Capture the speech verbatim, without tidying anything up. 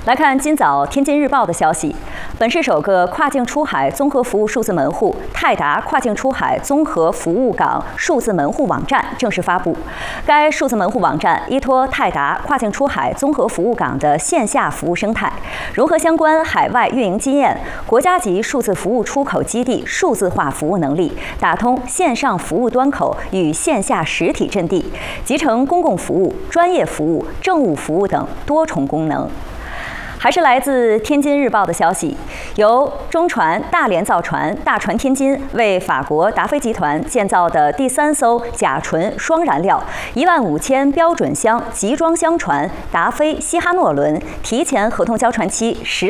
来看今早《天津日报》的消息，本市首个跨境出海综合服务数字门户泰达跨境出海综合服务港数字门户网站正式发布。该数字门户网站依托泰达跨境出海综合服务港的线下服务生态，融合相关海外运营经验、国家级数字服务出口基地数字化服务能力，打通线上服务端口与线下实体阵地，集成公共服务、专业服务、政务服务等多重功能。还是来自《天津日报》的消息，由中船大连造船大船天津为法国达菲集团建造的第三艘甲醇双燃料一万五千标准箱集装箱船达菲西哈诺轮，提前合同交船期十。